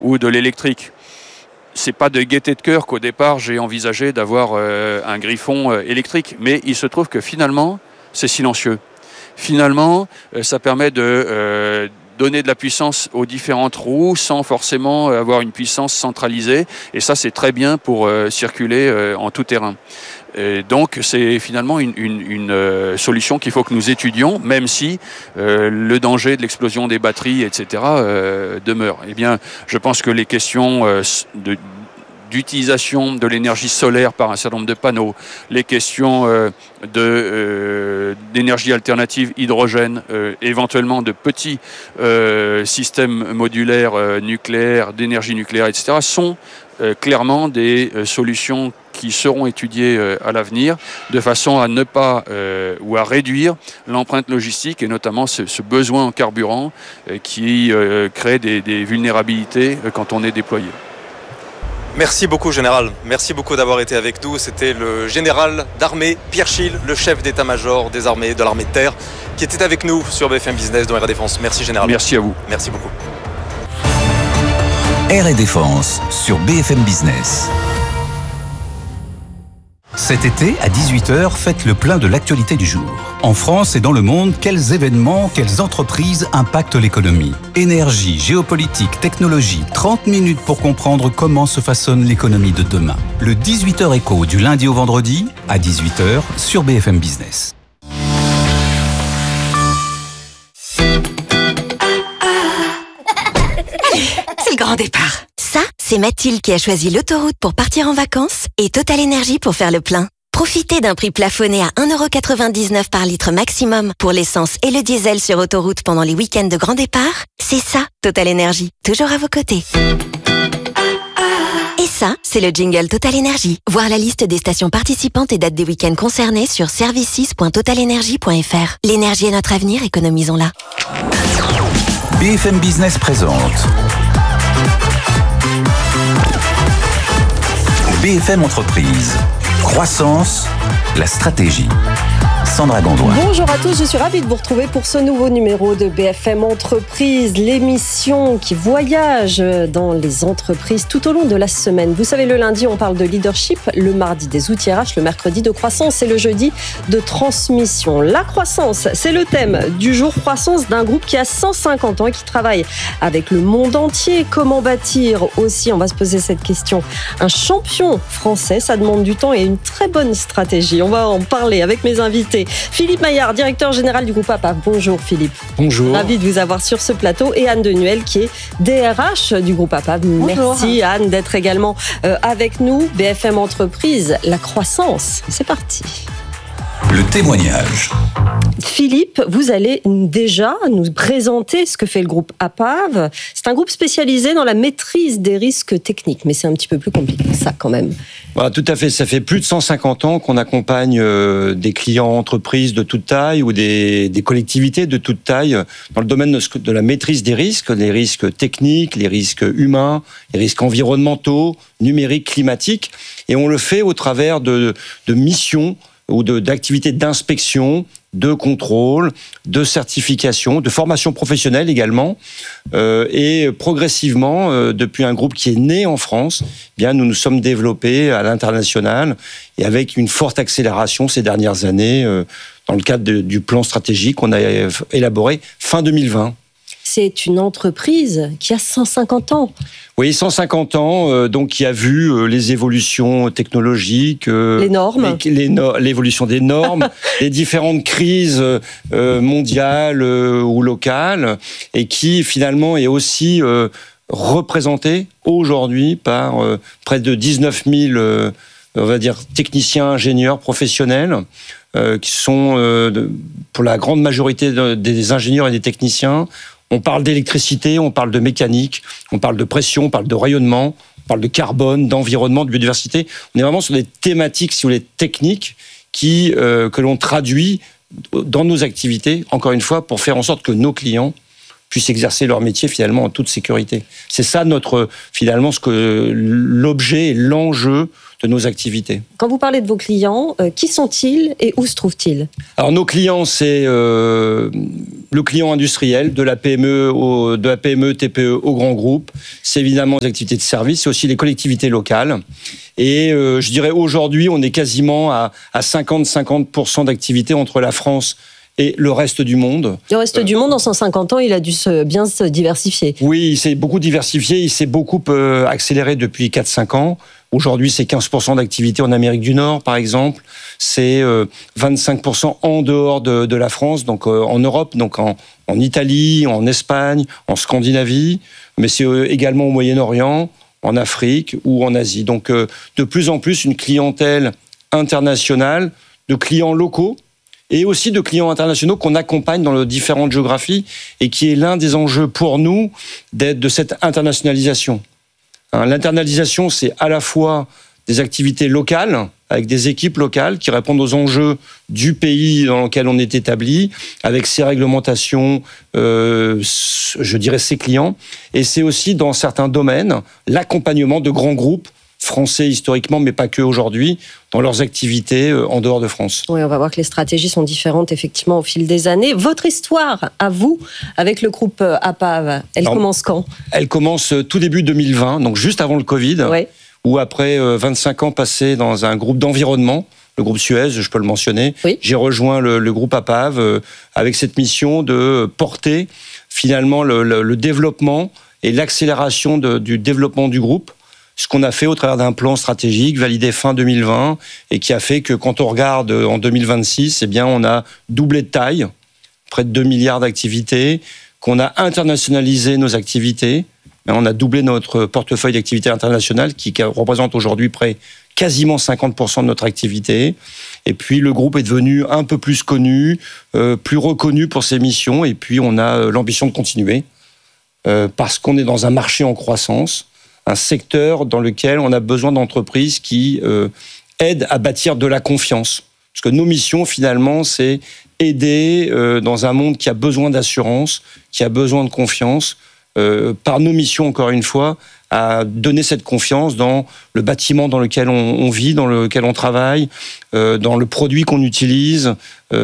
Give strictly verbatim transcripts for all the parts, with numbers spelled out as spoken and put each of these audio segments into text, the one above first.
ou de l'électrique. C'est pas de gaieté de cœur qu'au départ j'ai envisagé d'avoir euh, un griffon euh, électrique, mais il se trouve que finalement c'est silencieux. Finalement, euh, ça permet de euh, donner de la puissance aux différentes roues sans forcément avoir une puissance centralisée, et ça c'est très bien pour euh, circuler euh, en tout terrain. Et donc c'est finalement une, une, une euh, solution qu'il faut que nous étudions, même si euh, le danger de l'explosion des batteries, et cetera euh, demeure. Eh bien, je pense que les questions euh, de, d'utilisation de l'énergie solaire par un certain nombre de panneaux, les questions euh, de, euh, d'énergie alternative, hydrogène, euh, éventuellement de petits euh, systèmes modulaires euh, nucléaires, d'énergie nucléaire, et cetera, sont euh, clairement des euh, solutions qui seront étudiées euh, à l'avenir, de façon à ne pas euh, ou à réduire l'empreinte logistique et notamment ce, ce besoin en carburant euh, qui euh, crée des, des vulnérabilités euh, quand on est déployé. Merci beaucoup, Général. Merci beaucoup d'avoir été avec nous. C'était le général d'armée Pierre Schill, le chef d'état-major des armées de l'armée de terre, qui était avec nous sur B F M Business dans R et Défense. Merci, Général. Merci à vous. Merci beaucoup. R et Défense sur B F M Business. Cet été, à dix-huit heures, faites le plein de l'actualité du jour. En France et dans le monde, quels événements, quelles entreprises impactent l'économie ? Énergie, géopolitique, technologie, trente minutes pour comprendre comment se façonne l'économie de demain. Le dix-huit heures écho du lundi au vendredi, à dix-huit heures, sur B F M Business. C'est le grand départ. Ça, c'est Mathilde qui a choisi l'autoroute pour partir en vacances et Total Énergie pour faire le plein. Profitez d'un prix plafonné à un euro quatre-vingt-dix-neuf par litre maximum pour l'essence et le diesel sur autoroute pendant les week-ends de grand départ. C'est ça, Total Énergie, toujours à vos côtés. Et ça, c'est le jingle Total Énergie. Voir la liste des stations participantes et dates des week-ends concernés sur services point total energy point f r. L'énergie est notre avenir, économisons-la. B F M Business présente B F M Entreprise. Croissance, la stratégie. Sandra Gondouin. Bonjour à tous, je suis ravie de vous retrouver pour ce nouveau numéro de B F M Entreprise, l'émission qui voyage dans les entreprises tout au long de la semaine. Vous savez, le lundi, on parle de leadership, le mardi des outils R H, le mercredi de croissance et le jeudi de transmission. La croissance, c'est le thème du jour, croissance d'un groupe qui a cent cinquante ans et qui travaille avec le monde entier. Comment bâtir aussi, on va se poser cette question, un champion français? Ça demande du temps et une très bonne stratégie. On va en parler avec mes invités. Philippe Maillard, directeur général du groupe A P A V. Bonjour Philippe. Bonjour. Ravi de vous avoir sur ce plateau. Et Anne Denuel qui est D R H du groupe A P A V. Bonjour. Merci Anne d'être également euh, avec nous. B F M Entreprise, la croissance. C'est parti. Le témoignage. Philippe, vous allez déjà nous présenter ce que fait le groupe A P A V. C'est un groupe spécialisé dans la maîtrise des risques techniques, mais c'est un petit peu plus compliqué que ça quand même. Voilà, tout à fait. Ça fait plus de cent cinquante ans qu'on accompagne euh, des clients entreprises de toute taille ou des, des collectivités de toute taille dans le domaine de, de la maîtrise des risques, les risques techniques, les risques humains, les risques environnementaux, numériques, climatiques. Et on le fait au travers de, de missions ou de, d'activités d'inspection, de contrôle, de certification, de formation professionnelle également. Euh, et progressivement, euh, depuis un groupe qui est né en France, eh bien, nous nous sommes développés à l'international et avec une forte accélération ces dernières années euh, dans le cadre de, du plan stratégique qu'on a élaboré fin deux mille vingt. C'est une entreprise qui a cent cinquante ans. Oui, cent cinquante ans, euh, donc qui a vu euh, les évolutions technologiques, euh, les normes, les, les no- l'évolution des normes, les différentes crises euh, mondiales euh, ou locales, et qui finalement est aussi euh, représentée aujourd'hui par euh, près de dix-neuf mille, euh, on va dire, techniciens, ingénieurs, professionnels, euh, qui sont euh, de, pour la grande majorité de, des ingénieurs et des techniciens. On parle d'électricité, on parle de mécanique, on parle de pression, on parle de rayonnement, on parle de carbone, d'environnement, de biodiversité. On est vraiment sur des thématiques, si vous voulez, techniques qui, euh, que l'on traduit dans nos activités, encore une fois, pour faire en sorte que nos clients puissent exercer leur métier finalement en toute sécurité. C'est ça notre, finalement, ce que l'objet et l'enjeu de nos activités. Quand vous parlez de vos clients, euh, qui sont-ils et où se trouvent-ils ? Alors nos clients, c'est euh, le client industriel, de la P M E, au, de la P M E, T P E au grand groupe. C'est évidemment les activités de service, c'est aussi les collectivités locales. Et euh, je dirais aujourd'hui, on est quasiment à, à cinquante à cinquante pour cent d'activité entre la France et le reste du monde. Le reste euh, du monde, en cent cinquante ans, il a dû se, bien se diversifier. Oui, il s'est beaucoup diversifié, il s'est beaucoup euh, accéléré depuis quatre à cinq ans. Aujourd'hui, c'est quinze pour cent d'activité en Amérique du Nord, par exemple. C'est euh, vingt-cinq pour cent en dehors de, de la France, donc euh, en Europe, donc en, en Italie, en Espagne, en Scandinavie, mais c'est euh, également au Moyen-Orient, en Afrique ou en Asie. Donc, euh, de plus en plus, une clientèle internationale, de clients locaux, et aussi de clients internationaux qu'on accompagne dans les différentes géographies et qui est l'un des enjeux pour nous d'être de cette internationalisation. Hein, l'internalisation, c'est à la fois des activités locales, avec des équipes locales qui répondent aux enjeux du pays dans lequel on est établi, avec ses réglementations, euh, je dirais ses clients, et c'est aussi dans certains domaines l'accompagnement de grands groupes français historiquement, mais pas que aujourd'hui, dans leurs activités en dehors de France. Oui, on va voir que les stratégies sont différentes effectivement au fil des années. Votre histoire, à vous, avec le groupe APAV, elle Alors, commence quand ? Elle commence tout début deux mille vingt, donc juste avant le Covid, oui. Où après vingt-cinq ans passés dans un groupe d'environnement, le groupe Suez, je peux le mentionner, oui. J'ai rejoint le, le groupe APAV euh, avec cette mission de porter finalement le, le, le développement et l'accélération de, du développement du groupe. Ce qu'on a fait au travers d'un plan stratégique validé fin deux mille vingt et qui a fait que quand on regarde en deux mille vingt-six, eh bien on a doublé de taille, près de deux milliards d'activités, qu'on a internationalisé nos activités, on a doublé notre portefeuille d'activités internationales qui représente aujourd'hui près quasiment cinquante pour cent de notre activité. Et puis le groupe est devenu un peu plus connu, euh, plus reconnu pour ses missions, et puis on a l'ambition de continuer euh, parce qu'on est dans un marché en croissance, un secteur dans lequel on a besoin d'entreprises qui euh, aident à bâtir de la confiance. Parce que nos missions, finalement, c'est aider euh, dans un monde qui a besoin d'assurance, qui a besoin de confiance, euh, par nos missions, encore une fois, à donner cette confiance dans le bâtiment dans lequel on, on vit, dans lequel on travaille, euh, dans le produit qu'on utilise.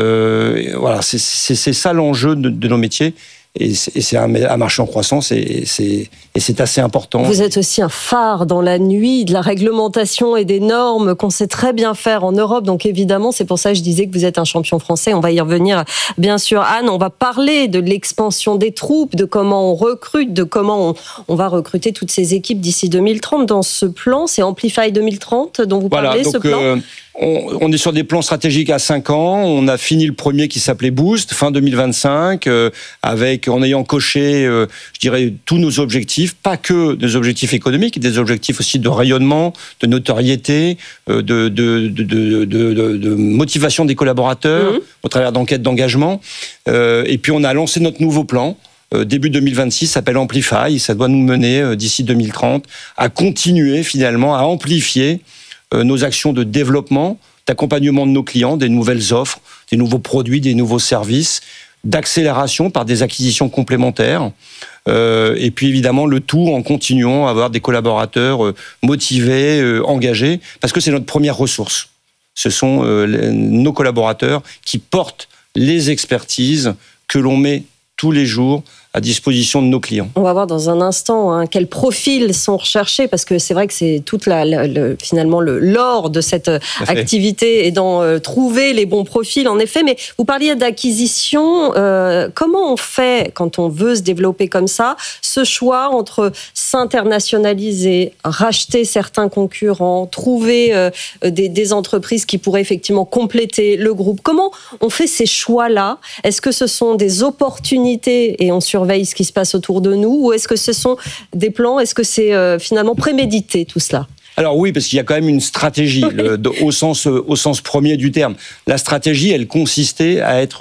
Euh, voilà, c'est, c'est, c'est ça l'enjeu de, de nos métiers. Et c'est un marché en croissance et c'est, et c'est assez important. Vous êtes aussi un phare dans la nuit de la réglementation et des normes qu'on sait très bien faire en Europe. Donc évidemment, c'est pour ça que je disais que vous êtes un champion français. On va y revenir, bien sûr. Anne, on va parler de l'expansion des troupes, de comment on recrute, de comment on, on va recruter toutes ces équipes d'ici deux mille trente. Dans ce plan, c'est Amplify deux mille trente dont vous voilà, parlez, donc, ce plan euh, on, on est sur des plans stratégiques à cinq ans. On a fini le premier qui s'appelait Boost, fin deux mille vingt-cinq, euh, avec, en ayant coché, euh, je dirais, tous nos objectifs, pas que des objectifs économiques, des objectifs aussi de rayonnement, de notoriété, euh, de, de, de, de, de, de, de motivation des collaborateurs, mmh. au travers d'enquêtes d'engagement. Euh, et puis on a lancé notre nouveau plan. Euh, début deux mille vingt-six, s'appelle Amplify. Ça doit nous mener, euh, d'ici deux mille trente, à continuer finalement à amplifier euh, nos actions de développement, d'accompagnement de nos clients, des nouvelles offres, des nouveaux produits, des nouveaux services, d'accélération par des acquisitions complémentaires. Euh, et puis évidemment, le tout en continuant à avoir des collaborateurs euh, motivés, euh, engagés, parce que c'est notre première ressource. Ce sont euh, les, nos collaborateurs qui portent les expertises que l'on met tous les jours à disposition de nos clients. On va voir dans un instant hein, quels profils sont recherchés, parce que c'est vrai que c'est toute la, la, la finalement le l'or de cette activité et d'en euh, trouver les bons profils en effet. Mais vous parliez d'acquisition. Euh, comment on fait quand on veut se développer comme ça, ce choix entre s'internationaliser, racheter certains concurrents, trouver euh, des, des entreprises qui pourraient effectivement compléter le groupe. Comment on fait ces choix-là ? Est-ce que ce sont des opportunités et on surveille ce qui se passe autour de nous, ou est-ce que ce sont des plans, est-ce que c'est euh, finalement prémédité tout cela ? Alors oui, parce qu'il y a quand même une stratégie, le, de, au, sens, au sens premier du terme. La stratégie, elle consistait à être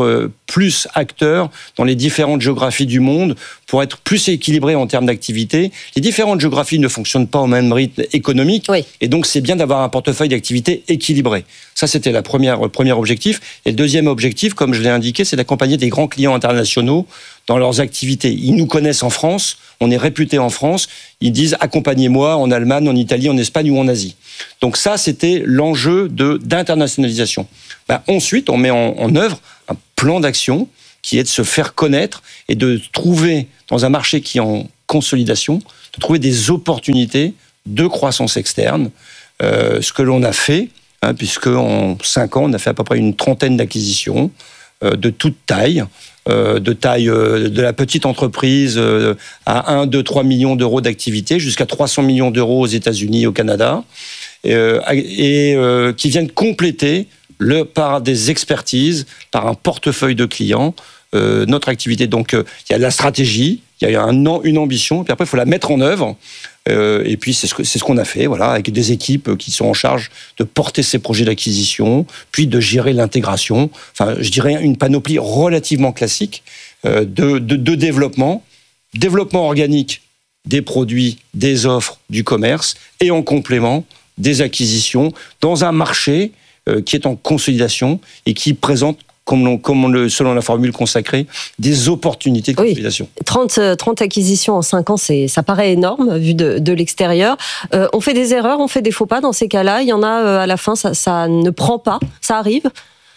plus acteurs dans les différentes géographies du monde pour être plus équilibrés en termes d'activité. Les différentes géographies ne fonctionnent pas au même rythme économique, oui. Et donc c'est bien d'avoir un portefeuille d'activités équilibré. Ça, c'était la première, le premier objectif. Et le deuxième objectif, comme je l'ai indiqué, c'est d'accompagner des grands clients internationaux dans leurs activités. Ils nous connaissent en France, on est réputé en France, ils disent « accompagnez-moi en Allemagne, en Italie, en Espagne ou en Asie ». Donc ça, c'était l'enjeu de, d'internationalisation. Ben, ensuite, on met en, en œuvre un plan d'action qui est de se faire connaître et de trouver, dans un marché qui est en consolidation, de trouver des opportunités de croissance externe. Euh, ce que l'on a fait, hein, puisque en cinq ans, on a fait à peu près une trentaine d'acquisitions euh, de toute taille, euh, de taille euh, de la petite entreprise euh, à un, deux, trois millions d'euros d'activité, jusqu'à trois cents millions d'euros aux États-Unis et au Canada, et, euh, et euh, qui viennent compléter le, par des expertises, par un portefeuille de clients, euh, notre activité. Donc, il euh, y a de la stratégie, il y a un, une ambition, et puis après, il faut la mettre en œuvre. Euh, et puis, c'est ce, que, c'est ce qu'on a fait, voilà, avec des équipes qui sont en charge de porter ces projets d'acquisition, puis de gérer l'intégration. Enfin, je dirais une panoplie relativement classique euh, de, de, de développement. Développement organique des produits, des offres, du commerce, et en complément, des acquisitions dans un marché euh, qui est en consolidation et qui présente, comme, on, comme on le, selon la formule consacrée, des opportunités de consolidation. Oui. trente, trente acquisitions en cinq ans, c'est, ça paraît énorme vu de, de l'extérieur. Euh, on fait des erreurs, on fait des faux pas dans ces cas-là. Il y en a euh, à la fin, ça, ça ne prend pas, ça arrive.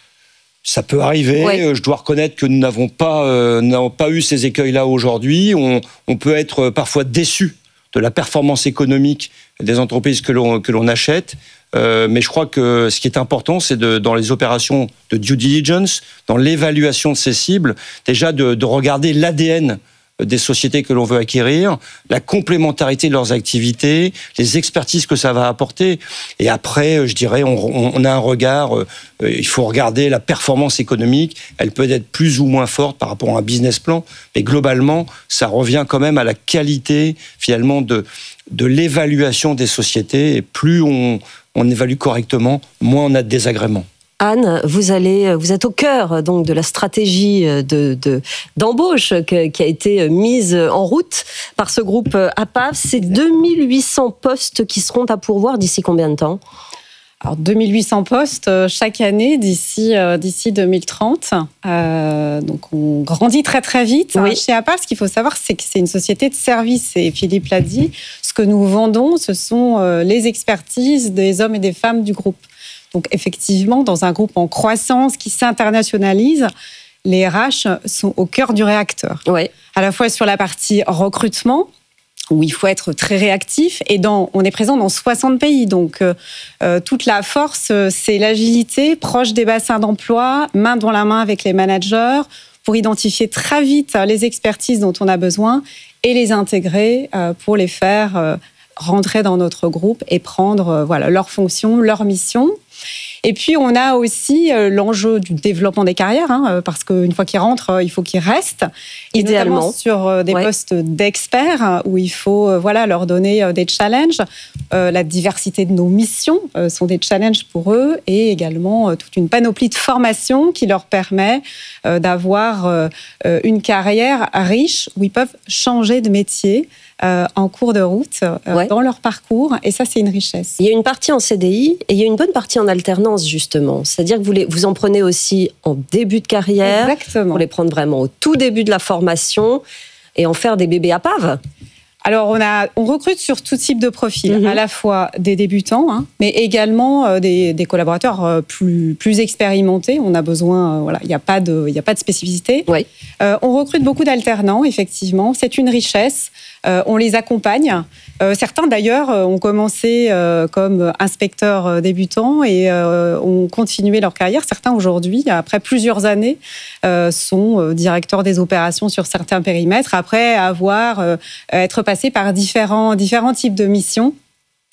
Ça peut arriver. Ouais. Je dois reconnaître que nous n'avons pas, euh, n'avons pas eu ces écueils-là aujourd'hui. On, on peut être parfois déçu de la performance économique des entreprises que l'on, que l'on achète. Euh, mais je crois que ce qui est important, c'est de, dans les opérations de due diligence, dans l'évaluation de ces cibles, déjà de, de regarder l'A D N des sociétés que l'on veut acquérir, la complémentarité de leurs activités, les expertises que ça va apporter. Et après, je dirais, on, on a un regard, euh, il faut regarder la performance économique, elle peut être plus ou moins forte par rapport à un business plan, mais globalement, ça revient quand même à la qualité, finalement, de, de l'évaluation des sociétés. Et plus on, on évalue correctement, moins on a de désagréments. Anne, vous allez, vous êtes au cœur donc de la stratégie de, de d'embauche que, qui a été mise en route par ce groupe A P A V. C'est deux mille huit cents postes qui seront à pourvoir d'ici combien de temps ? Alors deux mille huit cents postes chaque année d'ici d'ici deux mille trente. Euh, donc on grandit très très vite. Oui. Chez A P A V, ce qu'il faut savoir, c'est que c'est une société de services. Et Philippe l'a dit, ce que nous vendons, ce sont les expertises des hommes et des femmes du groupe. Donc effectivement, dans un groupe en croissance qui s'internationalise, les R H sont au cœur du réacteur. Ouais. À la fois sur la partie recrutement, où il faut être très réactif, et dans, on est présent dans soixante pays. Donc euh, toute la force, c'est l'agilité, proche des bassins d'emploi, main dans la main avec les managers, pour identifier très vite les expertises dont on a besoin et les intégrer euh, pour les faire euh, rentrer dans notre groupe et prendre euh, voilà, leurs fonctions, leurs missions. Et puis, on a aussi l'enjeu du développement des carrières, hein, parce qu'une fois qu'ils rentrent, il faut qu'ils restent. Idéalement. Notamment sur des ouais. postes d'experts, où il faut voilà, leur donner des challenges. Euh, la diversité de nos missions euh, sont des challenges pour eux, et également euh, toute une panoplie de formations qui leur permet euh, d'avoir euh, une carrière riche, où ils peuvent changer de métier Euh, en cours de route, euh, ouais. dans leur parcours, et ça, c'est une richesse. Il y a une partie en C D I, et il y a une bonne partie en alternance, justement. C'est-à-dire que vous, les, vous en prenez aussi en début de carrière, Exactement. Pour les prendre vraiment au tout début de la formation, et en faire des bébés à P A V. Alors, on, a, on recrute sur tout type de profil, mm-hmm. à la fois des débutants, hein, mais également euh, des, des collaborateurs euh, plus, plus expérimentés. On a besoin, euh, voilà, il n'y a pas de, il n'y a pas de spécificité. Oui. Euh, on recrute beaucoup d'alternants, effectivement. C'est une richesse. Euh, on les accompagne. Euh, certains, d'ailleurs, ont commencé euh, comme inspecteurs débutants et euh, ont continué leur carrière. Certains, aujourd'hui, après plusieurs années, euh, sont directeurs des opérations sur certains périmètres, après avoir euh, être passés par différents, différents types de missions.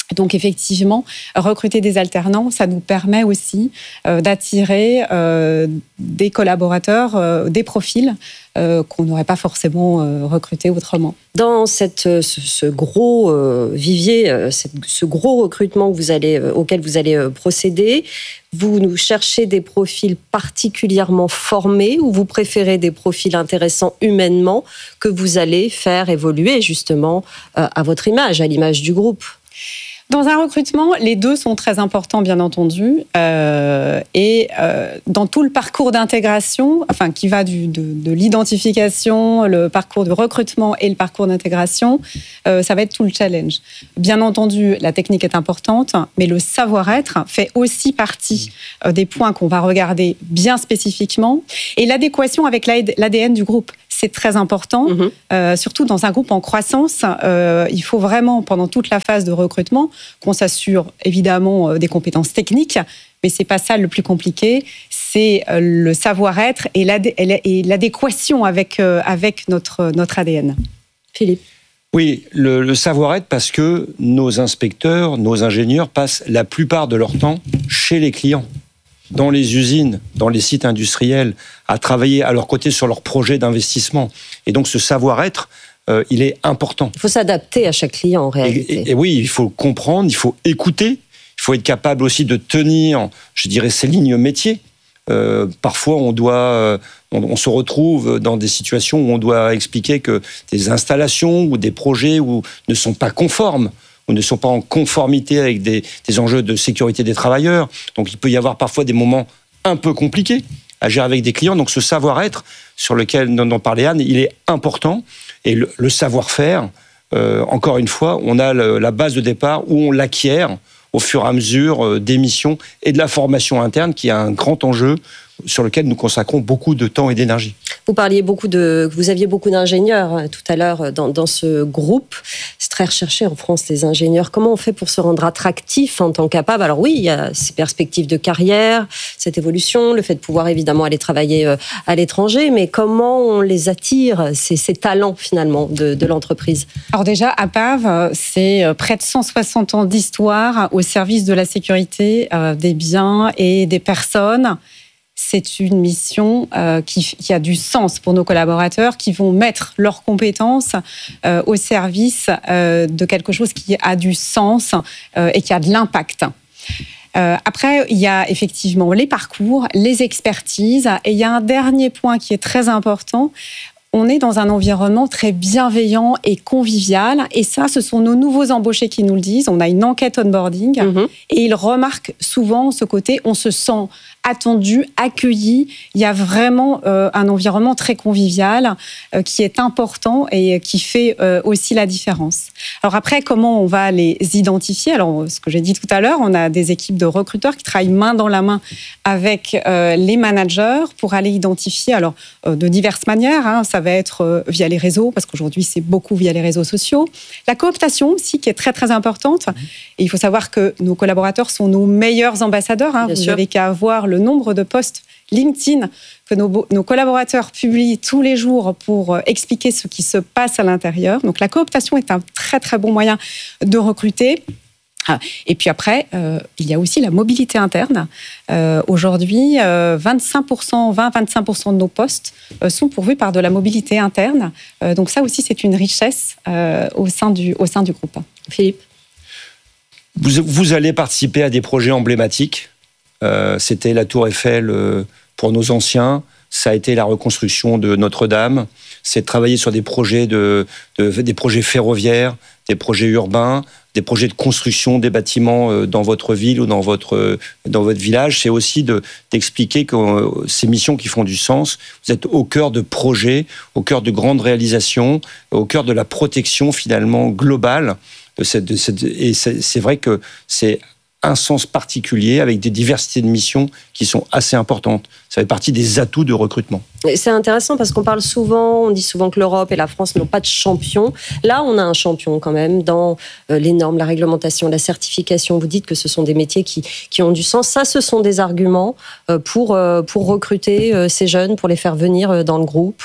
Donc effectivement, recruter des alternants, ça nous permet aussi euh, d'attirer euh, des collaborateurs, euh, des profils euh, qu'on n'aurait pas forcément euh, recrutés autrement. Dans cette, ce, ce gros euh, vivier, euh, cette, ce gros recrutement que vous allez, euh, auquel vous allez euh, procéder, vous nous cherchez des profils particulièrement formés ou vous préférez des profils intéressants humainement que vous allez faire évoluer justement euh, à votre image, à l'image du groupe ? Dans un recrutement, les deux sont très importants, bien entendu. Euh, et euh, dans tout le parcours d'intégration, enfin, qui va du, de, de l'identification, le parcours de recrutement et le parcours d'intégration, euh, ça va être tout le challenge. Bien entendu, la technique est importante, mais le savoir-être fait aussi partie euh, des points qu'on va regarder bien spécifiquement. Et l'adéquation avec l'A D N du groupe. C'est très important, mmh. euh, surtout dans un groupe en croissance. Euh, il faut vraiment, pendant toute la phase de recrutement, qu'on s'assure évidemment euh, des compétences techniques, mais c'est pas ça le plus compliqué. C'est euh, le savoir-être et, l'adé- et l'adéquation avec euh, avec notre notre A D N. Philippe. Oui, le, le savoir-être parce que nos inspecteurs, nos ingénieurs passent la plupart de leur temps chez les clients, dans les usines, dans les sites industriels, à travailler à leur côté sur leurs projets d'investissement. Et donc ce savoir-être, euh, il est important. Il faut s'adapter à chaque client en réalité. Et, et, et oui, il faut comprendre, il faut écouter, il faut être capable aussi de tenir, je dirais, ces lignes métiers. Euh, parfois, on doit, euh, on, on se retrouve dans des situations où on doit expliquer que des installations ou des projets où ne sont pas conformes, ou ne sont pas en conformité avec des, des enjeux de sécurité des travailleurs. Donc, il peut y avoir parfois des moments un peu compliqués à gérer avec des clients. Donc, ce savoir-être sur lequel dont parlait Anne, il est important. Et le, le savoir-faire, euh, encore une fois, on a le, la base de départ où on l'acquiert au fur et à mesure des missions et de la formation interne, qui est un grand enjeu sur lequel nous consacrons beaucoup de temps et d'énergie. Vous parliez beaucoup de, vous aviez beaucoup d'ingénieurs tout à l'heure dans, dans ce groupe. C'est très recherché en France, les ingénieurs. Comment on fait pour se rendre attractif en tant qu'A P A V ? Alors oui, il y a ces perspectives de carrière, cette évolution, le fait de pouvoir évidemment aller travailler à l'étranger, mais comment on les attire, ces, ces talents finalement de, de l'entreprise ? Alors déjà, A P A V, c'est près de cent soixante ans d'histoire au service de la sécurité euh, des biens et des personnes. C'est une mission euh, qui, qui a du sens pour nos collaborateurs, qui vont mettre leurs compétences euh, au service euh, de quelque chose qui a du sens euh, et qui a de l'impact. Euh, après, il y a effectivement les parcours, les expertises, et il y a un dernier point qui est très important. On est dans un environnement très bienveillant et convivial. Et ça, ce sont nos nouveaux embauchés qui nous le disent. On a une enquête onboarding mmh. et ils remarquent souvent ce côté, on se sent attendu, accueilli. Il y a vraiment euh, un environnement très convivial euh, qui est important et qui fait euh, aussi la différence. Alors après, comment on va les identifier ? Alors, ce que j'ai dit tout à l'heure, on a des équipes de recruteurs qui travaillent main dans la main avec euh, les managers pour aller identifier, alors euh, de diverses manières. Hein, ça va être euh, via les réseaux, parce qu'aujourd'hui, c'est beaucoup via les réseaux sociaux. La cooptation aussi, qui est très, très importante. Et il faut savoir que nos collaborateurs sont nos meilleurs ambassadeurs. Hein. Vous n'avez qu'à voir le nombre de posts LinkedIn que nos, nos collaborateurs publient tous les jours pour expliquer ce qui se passe à l'intérieur. Donc la cooptation est un très très bon moyen de recruter. Et puis après, euh, il y a aussi la mobilité interne. Euh, aujourd'hui, euh, vingt-cinq pour cent, vingt à vingt-cinq pour cent de nos postes euh, sont pourvus par de la mobilité interne. Euh, donc ça aussi, c'est une richesse euh, au sein du, au sein du groupe. Philippe ? Vous, vous allez participer à des projets emblématiques. Euh, c'était la Tour Eiffel euh, pour nos anciens. Ça a été la reconstruction de Notre-Dame. C'est de travailler sur des projets, de, de, des projets ferroviaires, des projets urbains, des projets de construction des bâtiments euh, dans votre ville ou dans votre, euh, dans votre village. C'est aussi de, d'expliquer que euh, ces missions qui font du sens, vous êtes au cœur de projets, au cœur de grandes réalisations, au cœur de la protection finalement globale. De cette, de cette, et c'est, c'est vrai que c'est un sens particulier avec des diversités de missions qui sont assez importantes. Ça fait partie des atouts de recrutement. C'est intéressant parce qu'on parle souvent, on dit souvent que l'Europe et la France n'ont pas de champion. Là, on a un champion quand même dans les normes, la réglementation, la certification. Vous dites que ce sont des métiers qui, qui ont du sens. Ça, ce sont des arguments pour, pour recruter ces jeunes, pour les faire venir dans le groupe.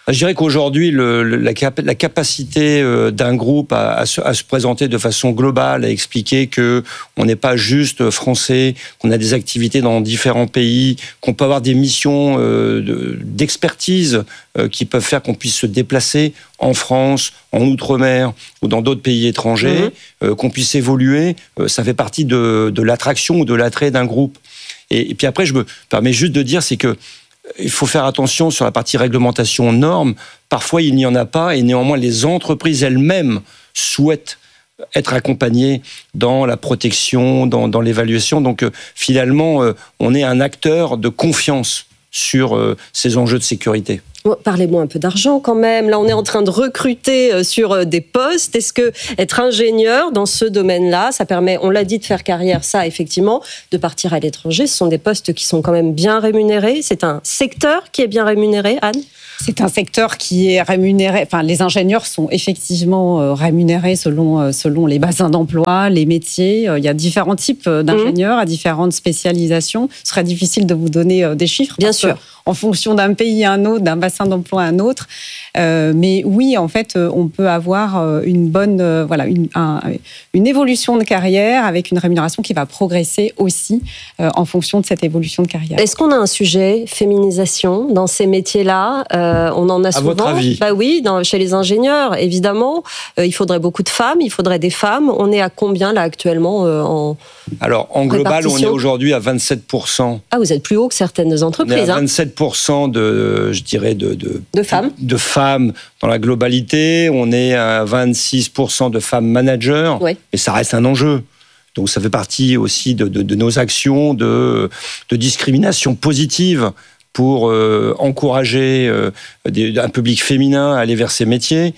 Je dirais qu'aujourd'hui, le, la, cap- la capacité d'un groupe à, à, se, à se présenter de façon globale, à expliquer que on n'est pas juste français, qu'on a des activités dans différents pays, qu'on peut avoir des missions euh, de, d'expertise euh, qui peuvent faire qu'on puisse se déplacer en France, en Outre-mer ou dans d'autres pays étrangers, mmh. euh, qu'on puisse évoluer, euh, ça fait partie de, de l'attraction ou de l'attrait d'un groupe. Et, et puis après, je me permets juste de dire, c'est que il faut faire attention sur la partie réglementation normes. Parfois, il n'y en a pas et néanmoins, les entreprises elles-mêmes souhaitent être accompagnées dans la protection, dans, dans l'évaluation. Donc, euh, finalement, euh, on est un acteur de confiance sur euh, ces enjeux de sécurité. Parlez-moi un peu d'argent quand même. Là, on est en train de recruter sur des postes. Est-ce que être ingénieur dans ce domaine-là, ça permet, on l'a dit, de faire carrière, ça, effectivement, de partir à l'étranger. Ce sont des postes qui sont quand même bien rémunérés. C'est un secteur qui est bien rémunéré, Anne ? C'est un secteur qui est rémunéré. Enfin, les ingénieurs sont effectivement rémunérés selon, selon les bassins d'emploi, les métiers. Il y a différents types d'ingénieurs mmh. à différentes spécialisations. Ce serait difficile de vous donner des chiffres. Bien sûr. En fonction d'un pays à un autre, d'un bassin d'emploi à un autre. Euh, mais oui, en fait, on peut avoir une bonne, euh, voilà, une, un, une évolution de carrière avec une rémunération qui va progresser aussi euh, en fonction de cette évolution de carrière. Est-ce qu'on a un sujet féminisation dans ces métiers-là ? euh, On en a souvent. À votre avis ? Bah oui, dans, chez les ingénieurs, évidemment. Euh, il faudrait beaucoup de femmes, il faudrait des femmes. On est à combien là actuellement euh, en Alors, en global, on est aujourd'hui à vingt-sept pour cent. Ah, vous êtes plus haut que certaines entreprises. On est à hein. vingt-sept pour cent de, je dirais, de, de, de femmes. De, de femmes dans la globalité. On est à vingt-six pour cent de femmes managers. Oui. Et ça reste un enjeu. Donc, ça fait partie aussi de, de, de nos actions de, de discrimination positive pour euh, encourager euh, des, un public féminin à aller vers ces métiers.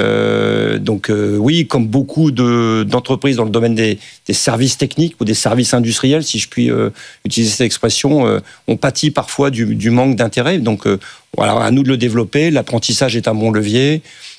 Euh, donc euh, oui, comme beaucoup de, d'entreprises dans le domaine des, des services techniques ou des services industriels, si je puis euh, utiliser cette expression, euh, on pâtit parfois du, du manque d'intérêt. Donc euh, voilà, à nous de le développer. L'apprentissage est un bon levier.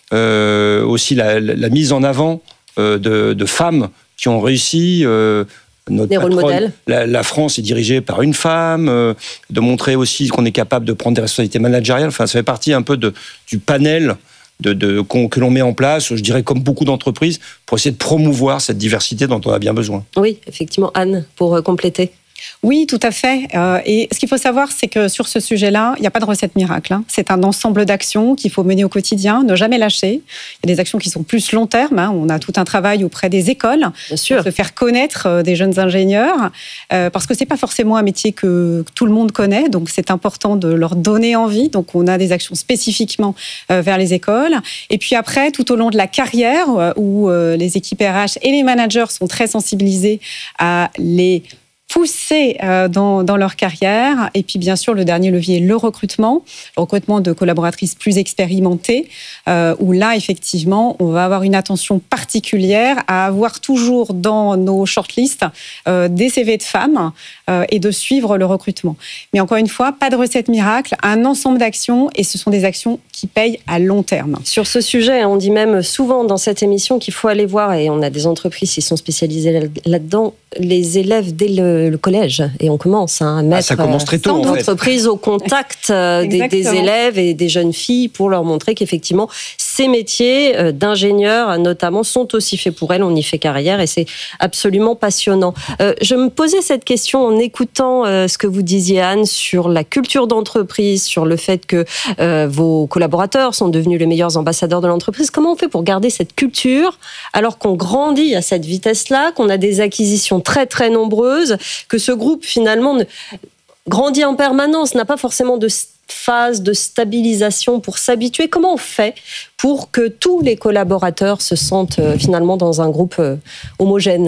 Euh, aussi la, la, la mise en avant euh, de, de femmes qui ont réussi. Euh, Notre des rôles modèles. La, la France est dirigée par une femme, euh, de montrer aussi qu'on est capable de prendre des responsabilités managériales. Enfin, ça fait partie un peu de, du panel de, de, qu'on, que l'on met en place, je dirais comme beaucoup d'entreprises, pour essayer de promouvoir cette diversité dont on a bien besoin. Oui, effectivement. Anne, pour euh, compléter. Oui, tout à fait. Euh, et ce qu'il faut savoir, c'est que sur ce sujet-là, il n'y a pas de recette miracle. Hein. C'est un ensemble d'actions qu'il faut mener au quotidien, ne jamais lâcher. Il y a des actions qui sont plus long terme. Hein. On a tout un travail auprès des écoles Bien sûr. pour se faire connaître euh, des jeunes ingénieurs, euh, parce que c'est pas forcément un métier que, que tout le monde connaît. Donc c'est important de leur donner envie. Donc on a des actions spécifiquement euh, vers les écoles. Et puis après, tout au long de la carrière, euh, où euh, les équipes R H et les managers sont très sensibilisés à les pousser dans, dans leur carrière. Et puis, bien sûr, le dernier levier, le recrutement. Le recrutement de collaboratrices plus expérimentées, euh, où là, effectivement, on va avoir une attention particulière à avoir toujours dans nos shortlists euh, des C V de femmes euh, et de suivre le recrutement. Mais encore une fois, pas de recette miracle, un ensemble d'actions, et ce sont des actions qui payent à long terme. Sur ce sujet, on dit même souvent dans cette émission qu'il faut aller voir, et on a des entreprises qui sont spécialisées là-dedans, les élèves dès le, le collège. Et on commence hein, à mettre ah, ça commence très tôt, l'entreprise au contact euh, des, des élèves et des jeunes filles pour leur montrer qu'effectivement, ces métiers euh, d'ingénieurs, notamment, sont aussi faits pour elles. On y fait carrière et c'est absolument passionnant. Euh, je me posais cette question en écoutant euh, ce que vous disiez, Anne, sur la culture d'entreprise, sur le fait que euh, vos collaborateurs sont devenus les meilleurs ambassadeurs de l'entreprise. Comment on fait pour garder cette culture alors qu'on grandit à cette vitesse-là, qu'on a des acquisitions très très nombreuses, que ce groupe finalement grandit en permanence, n'a pas forcément de phase de stabilisation pour s'habituer. Comment on fait pour que tous les collaborateurs se sentent finalement dans un groupe homogène ?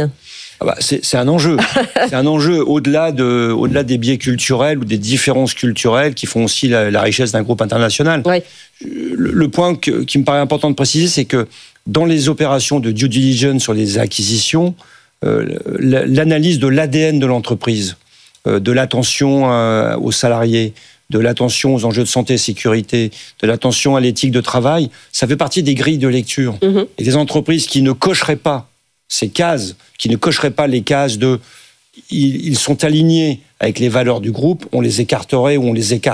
Ah bah c'est, c'est un enjeu. C'est un enjeu au-delà, de, au-delà des biais culturels ou des différences culturelles qui font aussi la, la richesse d'un groupe international. Oui. Le, le point que, qui me paraît important de préciser, c'est que dans les opérations de due diligence sur les acquisitions, euh, l'analyse de l'A D N de l'entreprise, euh, de l'attention euh, aux salariés, de l'attention aux enjeux de santé et sécurité, de l'attention à l'éthique de travail, ça fait partie des grilles de lecture. Mmh. Et des entreprises qui ne cocheraient pas ces cases, qui ne cocheraient pas les cases de ils, ils sont alignés avec les valeurs du groupe, on les écarterait ou on les écarte.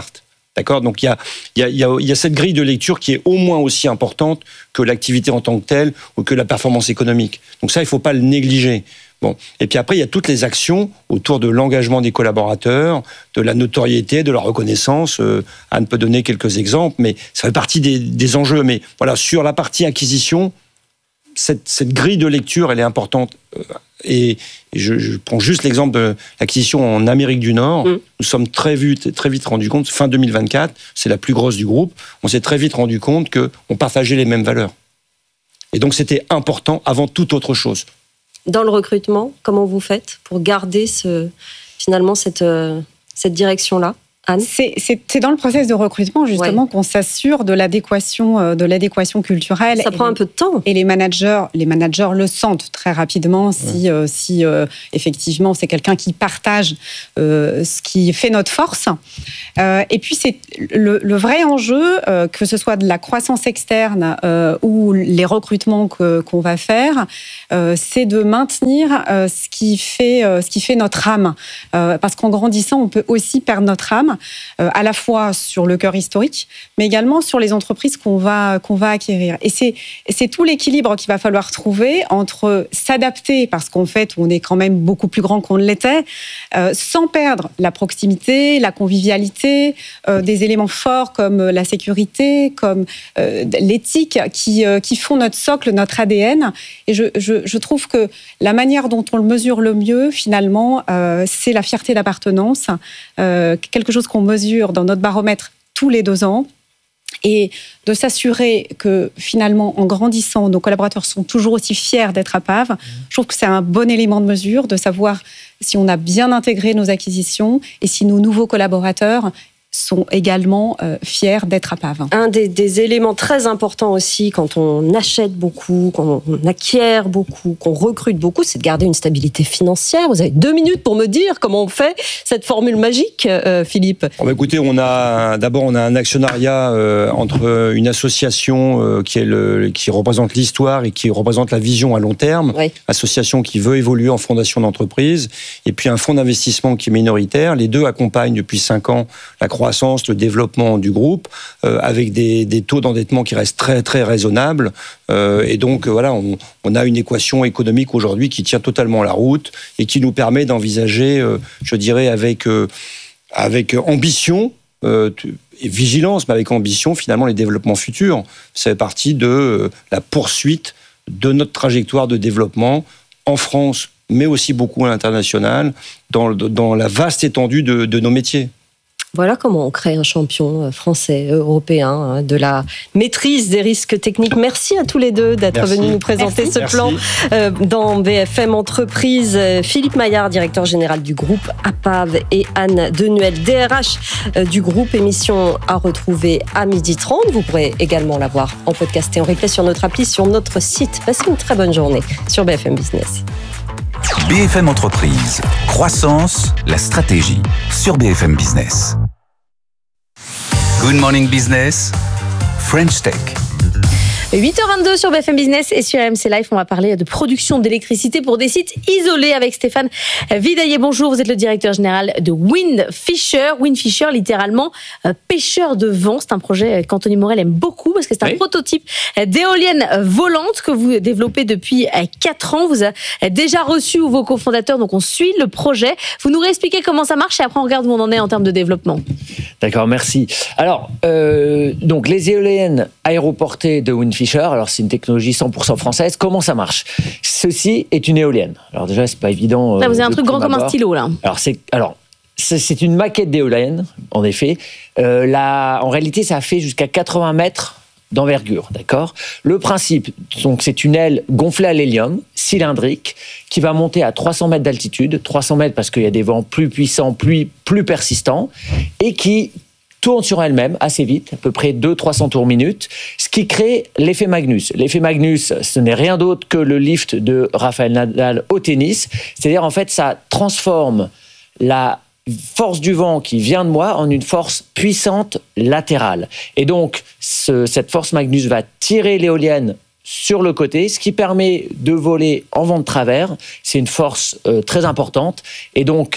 D'accord ? Donc il y a, il y, a, il y, a, il y a cette grille de lecture qui est au moins aussi importante que l'activité en tant que telle ou que la performance économique. Donc ça, il ne faut pas le négliger. Bon. Et puis après, il y a toutes les actions autour de l'engagement des collaborateurs, de la notoriété, de la reconnaissance. Euh, Anne peut donner quelques exemples, mais ça fait partie des, des enjeux. Mais voilà, sur la partie acquisition, cette, cette grille de lecture, elle est importante. Euh, et et je, je prends juste l'exemple de l'acquisition en Amérique du Nord. Mmh. Nous sommes très vite, très vite rendus compte, fin deux mille vingt-quatre, c'est la plus grosse du groupe, on s'est très vite rendu compte qu'on partageait les mêmes valeurs. Et donc c'était important avant toute autre chose. Dans le recrutement, comment vous faites pour garder ce, finalement cette, euh, cette direction-là ? Anne ? C'est, c'est, c'est dans le process de recrutement justement ouais. qu'on s'assure de l'adéquation, de l'adéquation culturelle. Ça prend les, un peu de temps. Et les managers, les managers le sentent très rapidement si, ouais. euh, si euh, effectivement c'est quelqu'un qui partage euh, ce qui fait notre force. Euh, et puis c'est le, le vrai enjeu, euh, que ce soit de la croissance externe euh, ou les recrutements que, qu'on va faire, euh, c'est de maintenir euh, ce qui fait, euh, ce qui fait notre âme. Euh, parce qu'en grandissant, on peut aussi perdre notre âme. Euh, à la fois sur le cœur historique, mais également sur les entreprises qu'on va, qu'on va acquérir. Et c'est, c'est tout l'équilibre qu'il va falloir trouver entre s'adapter, parce qu'en fait, on est quand même beaucoup plus grand qu'on ne l'était, euh, sans perdre la proximité, la convivialité, euh, des éléments forts comme la sécurité, comme euh, l'éthique, qui, euh, qui font notre socle, notre A D N. Et je, je, je trouve que la manière dont on le mesure le mieux, finalement, euh, c'est la fierté d'appartenance, euh, quelque chose qu'on mesure dans notre baromètre tous les deux ans, et de s'assurer que finalement, en grandissant, nos collaborateurs sont toujours aussi fiers d'être à P A V. Je trouve que c'est un bon élément de mesure, de savoir si on a bien intégré nos acquisitions et si nos nouveaux collaborateurs sont également euh, fiers d'être à P A V. Un des, des éléments très importants aussi quand on achète beaucoup, quand on acquiert beaucoup, qu'on recrute beaucoup, c'est de garder une stabilité financière. Vous avez deux minutes pour me dire comment on fait cette formule magique, euh, Philippe. Oh bah écoutez, on a d'abord on a un actionnariat euh, entre une association euh, qui est le, qui représente l'histoire et qui représente la vision à long terme, oui. Association qui veut évoluer en fondation d'entreprise, et puis un fonds d'investissement qui est minoritaire. Les deux accompagnent depuis cinq ans la croissance croissance, le développement du groupe, euh, avec des, des taux d'endettement qui restent très très raisonnables. Euh, et donc voilà, on, on a une équation économique aujourd'hui qui tient totalement la route et qui nous permet d'envisager, euh, je dirais, avec euh, avec ambition euh, et vigilance, mais avec ambition finalement les développements futurs. Ça fait partie de euh, la poursuite de notre trajectoire de développement en France, mais aussi beaucoup à l'international, dans, dans la vaste étendue de, de nos métiers. Voilà comment on crée un champion français, européen, de la maîtrise des risques techniques. Merci à tous les deux d'être venus nous présenter Merci. ce Merci. plan euh, dans B F M Entreprises. Philippe Maillard, directeur général du groupe A P A V, et Anne Denuel, D R H euh, du groupe. Émission à retrouver à midi trente. Vous pourrez également la voir en podcast et en replay sur notre appli, sur notre site. Passez une très bonne journée sur B F M Business. B F M Entreprises, croissance, la stratégie, sur B F M Business. Good Morning Business, French Tech. huit heures vingt-deux sur B F M Business et sur R M C Live, on va parler de production d'électricité pour des sites isolés avec Stéphane Vidaillet. Bonjour, vous êtes le directeur général de Windfisher. Windfisher, littéralement euh, pêcheur de vent. C'est un projet qu'Anthony Morel aime beaucoup parce que c'est un oui. prototype d'éolienne volante que vous développez depuis quatre ans. Vous avez déjà reçu vos cofondateurs, donc on suit le projet. Vous nous réexpliquez comment ça marche et après on regarde où on en est en termes de développement. D'accord, merci. Alors, euh, donc les éoliennes aéroportées de Windfisher, alors c'est une technologie cent pour cent française. Comment ça marche ? Ceci est une éolienne. Alors déjà, c'est pas évident. Là, vous avez un truc grand comme un stylo, là. Alors, c'est, alors c'est, c'est une maquette d'éolienne, en effet. Euh, là, en réalité, ça fait jusqu'à quatre-vingts mètres d'envergure, d'accord ? Le principe, donc, c'est une aile gonflée à l'hélium, cylindrique, qui va monter à trois cents mètres d'altitude. trois cents mètres parce qu'il y a des vents plus puissants, plus, plus persistants, et qui tourne sur elle-même assez vite, à peu près deux cents à trois cents tours minute, ce qui crée l'effet Magnus. L'effet Magnus, ce n'est rien d'autre que le lift de Rafael Nadal au tennis. C'est-à-dire, en fait, ça transforme la force du vent qui vient de moi en une force puissante latérale. Et donc, ce, cette force Magnus va tirer l'éolienne sur le côté, ce qui permet de voler en vent de travers. C'est une force euh, très importante. Et donc,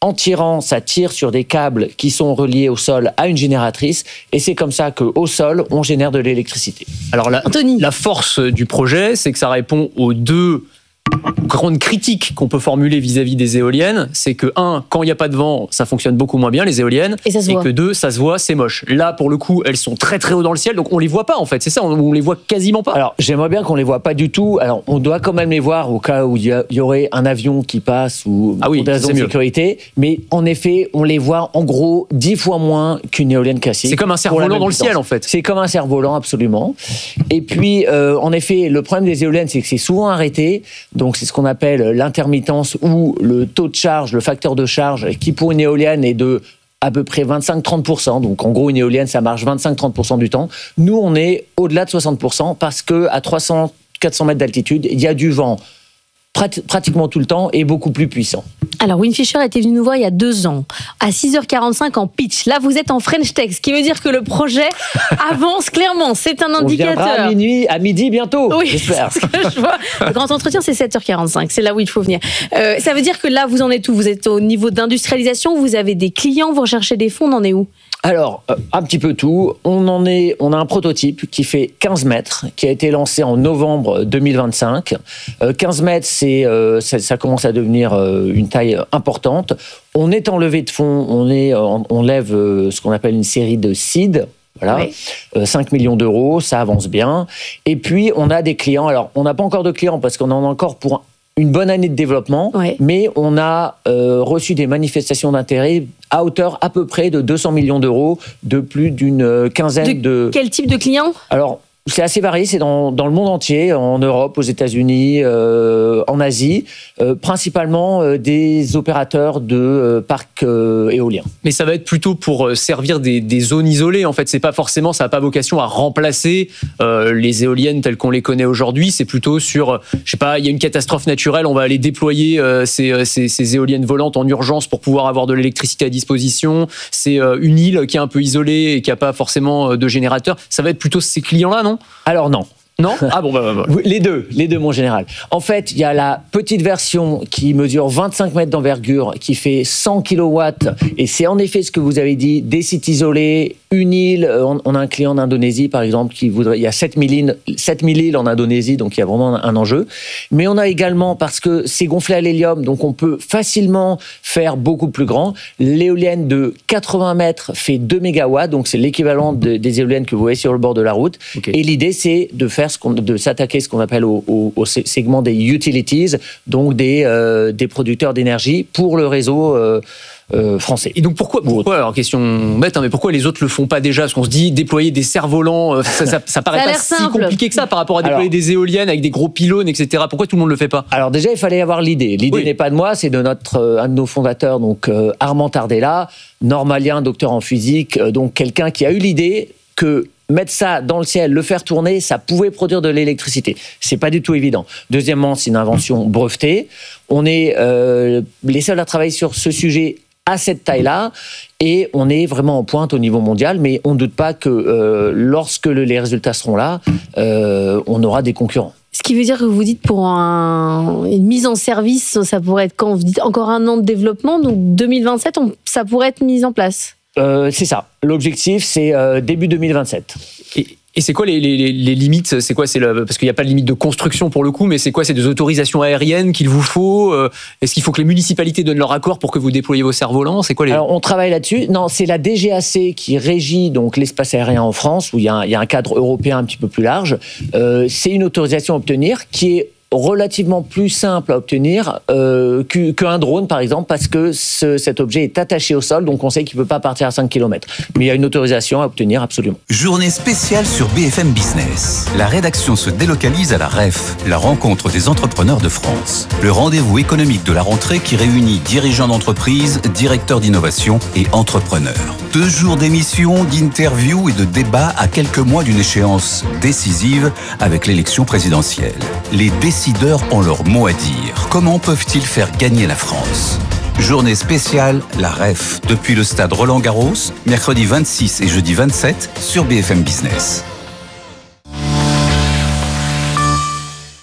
En tirant, ça tire sur des câbles qui sont reliés au sol à une génératrice, et c'est comme ça qu'au sol, on génère de l'électricité. Alors la, la force du projet, c'est que ça répond aux deux grande critique qu'on peut formuler vis-à-vis des éoliennes, c'est que un, quand il n'y a pas de vent, ça fonctionne beaucoup moins bien les éoliennes, et, ça se et voit. que deux, ça se voit, c'est moche. Là, pour le coup, elles sont très très haut dans le ciel, donc on les voit pas en fait. C'est ça, on, on les voit quasiment pas. Alors j'aimerais bien qu'on les voit pas du tout. Alors on doit quand même les voir au cas où il y, y aurait un avion qui passe ou ah oui, pour des raisons de mieux. sécurité. Mais en effet, on les voit en gros dix fois moins qu'une éolienne classique. C'est comme un cerf-volant dans le ciel en fait. C'est comme un cerf-volant absolument. Et puis euh, en effet, le problème des éoliennes, c'est que c'est souvent arrêté. Donc c'est ce qu'on appelle l'intermittence ou le taux de charge, le facteur de charge, qui pour une éolienne est de à peu près vingt-cinq à trente pour cent. Donc en gros, une éolienne, ça marche vingt-cinq à trente pour cent du temps. Nous, on est au-delà de soixante pour cent parce qu'à trois cents à quatre cents mètres d'altitude, il y a du vent prat- pratiquement tout le temps et beaucoup plus puissant. Alors, WindFisher était venu nous voir il y a deux ans, à six heures quarante-cinq en pitch. Là, vous êtes en French Tech, ce qui veut dire que le projet avance clairement. C'est un indicateur. On viendra à minuit, à midi bientôt, oui, j'espère. C'est ce que je vois. Le grand entretien, c'est sept heures quarante-cinq. C'est là où il faut venir. Euh, ça veut dire que là, vous en êtes où? Vous êtes au niveau d'industrialisation, vous avez des clients, vous recherchez des fonds, on en est où? Alors, euh, un petit peu tout. On en est, on a un prototype qui fait quinze mètres, qui a été lancé en novembre deux mille vingt-cinq. Euh, quinze mètres, c'est, euh, ça, ça commence à devenir euh, une taille importante. On est en levée de fonds, on, est, on, on lève euh, ce qu'on appelle une série de seed. Voilà, oui. euh, cinq millions d'euros, ça avance bien. Et puis, on a des clients. Alors, on n'a pas encore de clients parce qu'on en a encore pour une bonne année de développement, ouais. mais on a euh, reçu des manifestations d'intérêt à hauteur à peu près de deux cents millions d'euros, de plus d'une quinzaine de... de... Quel type de clients ? Alors, c'est assez varié, c'est dans, dans le monde entier, en Europe, aux États-Unis, euh, en Asie, euh, principalement euh, des opérateurs de euh, parcs euh, éoliens. Mais ça va être plutôt pour servir des, des zones isolées, en fait. C'est pas forcément, ça n'a pas vocation à remplacer euh, les éoliennes telles qu'on les connaît aujourd'hui. C'est plutôt sur, je sais pas, il y a une catastrophe naturelle, on va aller déployer euh, ces, ces, ces éoliennes volantes en urgence pour pouvoir avoir de l'électricité à disposition. C'est euh, une île qui est un peu isolée et qui n'a pas forcément de générateur. Ça va être plutôt ces clients-là, non ? Alors non. Non ? Ah bon, bah, bah, bah. Les deux, les deux, mon général. En fait, il y a la petite version qui mesure vingt-cinq mètres d'envergure, qui fait cent kilowatts, et c'est en effet ce que vous avez dit, des sites isolés, une île. On a un client en Indonésie, par exemple, qui voudrait. Il y a sept mille îles en Indonésie, donc il y a vraiment un enjeu. Mais on a également, parce que c'est gonflé à l'hélium, donc on peut facilement faire beaucoup plus grand. L'éolienne de quatre-vingts mètres fait deux mégawatts, donc c'est l'équivalent de, des éoliennes que vous voyez sur le bord de la route. Okay. Et l'idée, c'est de faire Ce qu'on, de s'attaquer ce qu'on appelle au, au, au segment des utilities, donc des, euh, des producteurs d'énergie pour le réseau euh, euh, français. Et donc pourquoi, pourquoi alors question bête, hein, mais pourquoi les autres le font pas déjà? Parce qu'on se dit déployer des cerfs-volants, euh, ça, ça, ça paraît ça pas si simple. compliqué que ça par rapport à déployer alors, des éoliennes avec des gros pylônes, et cetera. Pourquoi tout le monde le fait pas? Alors déjà, il fallait avoir l'idée. L'idée oui. n'est pas de moi, c'est de notre euh, un de nos fondateurs, donc euh, Armand Tardella, normalien, docteur en physique, euh, donc quelqu'un qui a eu l'idée que mettre ça dans le ciel, le faire tourner, ça pouvait produire de l'électricité. C'est pas du tout évident. Deuxièmement, c'est une invention brevetée. On est euh, les seuls à travailler sur ce sujet à cette taille-là, et on est vraiment en pointe au niveau mondial, mais on ne doute pas que euh, lorsque le, les résultats seront là, euh, on aura des concurrents. Ce qui veut dire que vous dites pour un, une mise en service, ça pourrait être quand vous dites encore un an de développement, donc deux mille vingt-sept, on, ça pourrait être mis en place. Euh, c'est ça. L'objectif, c'est euh, début deux mille vingt-sept. Et, et c'est quoi les, les, les limites? C'est quoi? C'est le, parce qu'il n'y a pas de limite de construction pour le coup, mais c'est quoi? C'est des autorisations aériennes qu'il vous faut? Est-ce qu'il faut que les municipalités donnent leur accord pour que vous déployiez vos cerfs-volants? C'est quoi les... Alors, on travaille là-dessus. Non, c'est la D G A C qui régit donc l'espace aérien en France, où il y a un, il y a un cadre européen un petit peu plus large. Euh, c'est une autorisation à obtenir qui est relativement plus simple à obtenir euh, qu'un drone, par exemple, parce que ce, cet objet est attaché au sol, donc on sait qu'il ne peut pas partir à cinq kilomètres. Mais il y a une autorisation à obtenir, absolument. Journée spéciale sur B F M Business. La rédaction se délocalise à la R E F, la rencontre des entrepreneurs de France. Le rendez-vous économique de la rentrée qui réunit dirigeants d'entreprise, directeurs d'innovation et entrepreneurs. Deux jours d'émissions, d'interviews et de débats à quelques mois d'une échéance décisive avec l'élection présidentielle. Les décideurs ont leur mot à dire. Comment peuvent-ils faire gagner la France? Journée spéciale, la R E F, depuis le stade Roland-Garros, mercredi vingt-six et jeudi vingt-sept sur B F M Business.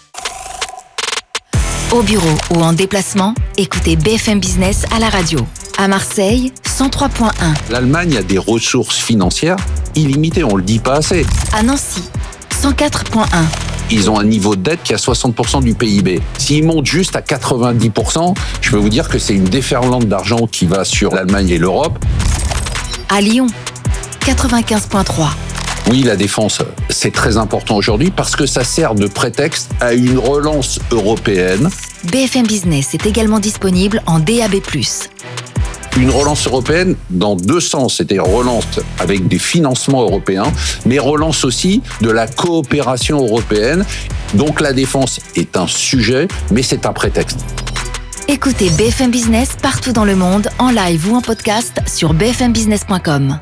Au bureau ou en déplacement, écoutez B F M Business à la radio. À Marseille, cent trois virgule un. L'Allemagne a des ressources financières illimitées, on le dit pas assez. À Nancy, cent quatre virgule un. Ils ont un niveau de dette qui est à soixante pour cent du P I B. S'ils montent juste à quatre-vingt-dix pour cent, je peux vous dire que c'est une déferlante d'argent qui va sur l'Allemagne et l'Europe. À Lyon, quatre-vingt-quinze virgule trois. Oui, la défense, c'est très important aujourd'hui parce que ça sert de prétexte à une relance européenne. B F M Business est également disponible en D A B plus. Une relance européenne dans deux sens, c'est-à-dire relance avec des financements européens, mais relance aussi de la coopération européenne. Donc la défense est un sujet, mais c'est un prétexte. Écoutez B F M Business partout dans le monde, en live ou en podcast sur b f m business point com.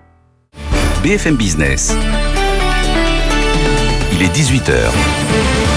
B F M Business. Il est dix-huit heures.